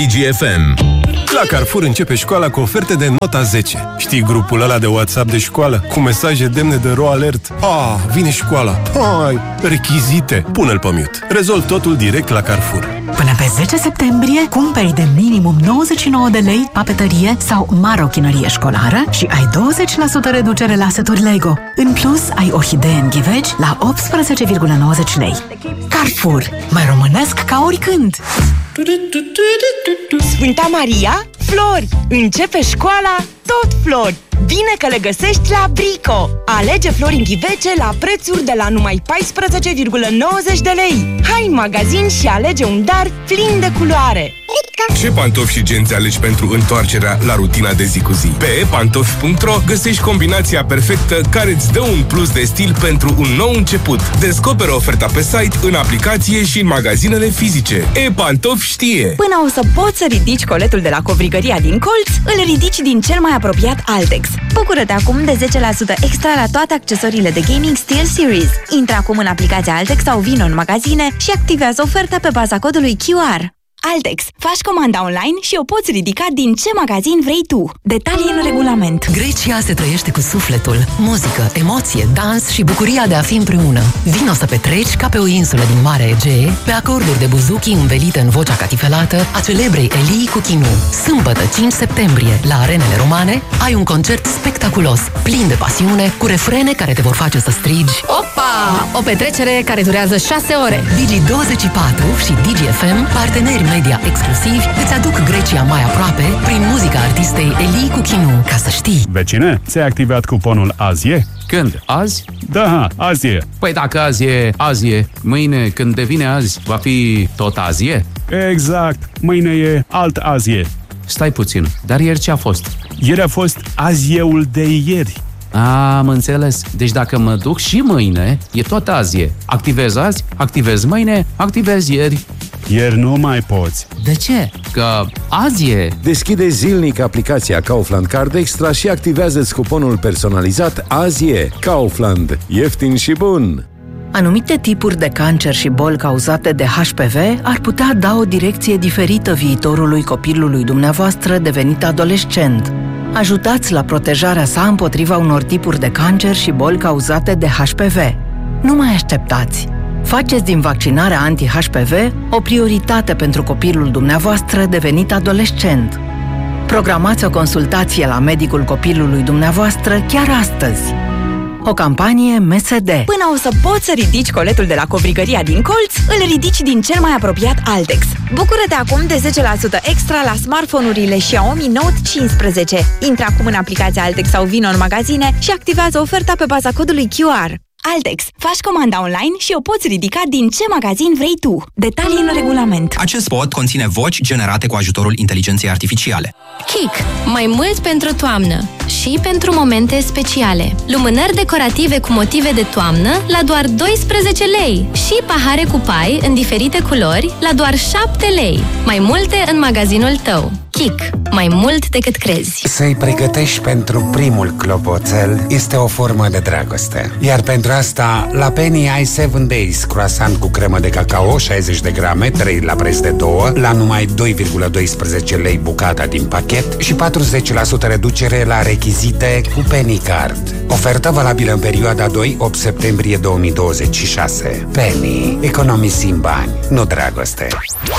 DGFM. La Carrefour începe școala cu oferte de nota 10. Știi grupul ăla de WhatsApp de școală? Cu mesaje demne de ro alert. Vine școala. Hai, rechizite. Pune-l pe mute. Rezolv totul direct la Carrefour. Până pe 10 septembrie, cumperi de minimum 99 de lei papetărie sau marochinărie școlară și ai 20% reducere la seturi Lego. În plus, ai orhidee în ghiveci la 18,90 lei. Carrefour. Mai românesc ca oricând! Sfânta Maria, flori! Începe școala, tot flori! Bine că le găsești la Brico! Alege flori în ghivece la prețuri de la numai 14,90 de lei. Hai în magazin și alege un dar plin de culoare! Ce pantofi și genți alegi pentru întoarcerea la rutina de zi cu zi? Pe epantofi.ro găsești combinația perfectă care îți dă un plus de stil pentru un nou început. Descoperă oferta pe site, în aplicație și în magazinele fizice. E-Pantofi știe! Până o să poți să ridici coletul de la covrigăria din colț, îl ridici din cel mai apropiat Altex. Bucură-te acum de 10% extra la toate accesoriile de gaming SteelSeries. Intră acum în aplicația Altex sau vino în magazine și activează oferta pe baza codului QR. Altex. Faci comanda online și o poți ridica din ce magazin vrei tu. Detalii în regulament. Grecia se trăiește cu sufletul, muzică, emoție, dans și bucuria de a fi împreună. Vino să petreci ca pe o insulă din Marea Egee, pe acorduri de buzuki învelite în vocea catifelată a celebrei Elii cu Chinu. Sâmbătă, 5 septembrie, la Arenele Romane, ai un concert spectaculos, plin de pasiune, cu refrene care te vor face să strigi Opa! O petrecere care durează 6 ore. Digi24 și DGFM, parteneri media exclusivi, îți aduc Grecia mai aproape prin muzica artistei Elii cu Chinu. Ca să știi. Vecine, ți-ai activat cuponul Azie? Când? Azi? Da, azie. Păi dacă azi e, mâine când devine azi, va fi tot azie? Exact, mâine e alt azie. Stai puțin, dar ieri ce a fost? Ieri a fost azieul de ieri. Am înțeles. Deci dacă mă duc și mâine, e tot azie. Activez azi, activez mâine, activez ieri. Ieri nu mai poți. De ce? Că azi e. Deschide zilnic aplicația Kaufland Card Extra și activează-ți cuponul personalizat Azi e. Kaufland. Ieftin și bun! Anumite tipuri de cancer și boli cauzate de HPV ar putea da o direcție diferită viitorului copilului dumneavoastră devenit adolescent. Ajutați la protejarea sa împotriva unor tipuri de cancer și boli cauzate de HPV. Nu mai așteptați! Faceți din vaccinarea anti-HPV o prioritate pentru copilul dumneavoastră devenit adolescent. Programați o consultație la medicul copilului dumneavoastră chiar astăzi. O campanie MSD. Până o să poți să ridici coletul de la covrigăria din colț, îl ridici din cel mai apropiat Altex. Bucură-te acum de 10% extra la smartphone-urile Xiaomi Note 15. Intră acum în aplicația Altex sau vino în magazine și activează oferta pe baza codului QR. Altex. Faci comanda online și o poți ridica din ce magazin vrei tu. Detalii în regulament. Acest spot conține voci generate cu ajutorul inteligenței artificiale. Kik. Mai mult pentru toamnă și pentru momente speciale. Lumânări decorative cu motive de toamnă la doar 12 lei și pahare cu pai în diferite culori la doar 7 lei. Mai multe în magazinul tău. Kik. Mai mult decât crezi. Să-i pregătești pentru primul clopoțel este o formă de dragoste. Iar pentru asta, la Penny ai 7 Days croissant cu cremă de cacao, 60 de grame, 3 la preț de 2, la numai 2,12 lei bucata din pachet și 40% reducere la rechizite cu Penny Card. Ofertă valabilă în perioada 2-8 septembrie 2026. Penny. Economisim bani, nu dragoste.